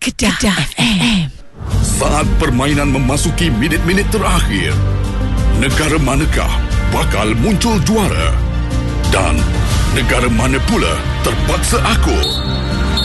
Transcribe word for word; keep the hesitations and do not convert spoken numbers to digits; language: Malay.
Kedah, Kedah F M. Saat permainan memasuki minit-minit terakhir, negara manakah bakal muncul juara? Dan negara mana pula terpaksa akur?